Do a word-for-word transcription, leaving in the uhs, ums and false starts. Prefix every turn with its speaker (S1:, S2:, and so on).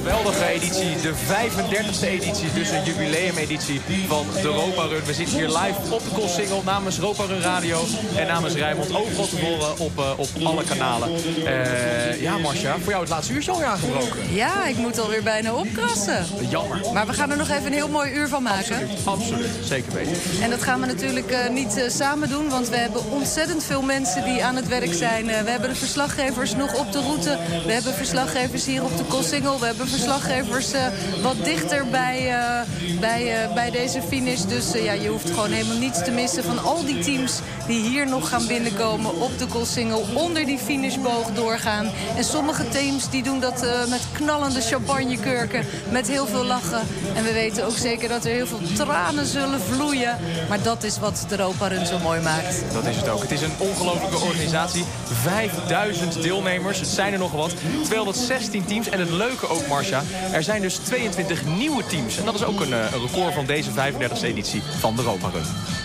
S1: geweldige editie, de vijfendertigste editie, dus een jubileumeditie van de Europa Run. We zitten hier live op de Koolsingel namens Europa Run Radio en namens Rijnmond. Overal te horen op, uh, op alle kanalen. Uh, ja, Marcia, voor jou het laatste uurtje alweer aangebroken.
S2: Ja, ik moet alweer bijna opkrassen.
S1: Jammer.
S2: Maar we gaan er nog even een heel mooi uur van maken.
S1: Absoluut, absoluut. Zeker weten.
S2: En dat gaan we natuurlijk uh, niet uh, samen doen, want we hebben ontzettend veel mensen die aan het werk zijn. Uh, we hebben de verslaggevers nog op de route. We hebben verslaggevers hier op de Koolsingel. We hebben verslaggevers uh, wat dichter bij, uh, bij, uh, bij deze finish. Dus uh, ja, je hoeft gewoon helemaal niets te missen van al die teams die hier nog gaan binnenkomen op de Koolsingel. Onder die finishboog doorgaan. En sommige teams die doen dat uh, met knallende champagnekurken. Met heel veel lachen. En we weten ook zeker dat er heel veel tranen zullen vloeien. Maar dat is wat de Europa Run zo mooi maakt.
S1: Dat is het ook. Het is een ongelofelijke organisatie. vijfduizend deelnemers. Het zijn er nog wat. tweehonderdzestien teams. En het leuke ook, Marcia, er zijn dus tweeëntwintig nieuwe teams. En dat is ook een, een record van deze vijfendertigste editie van de Europa Run.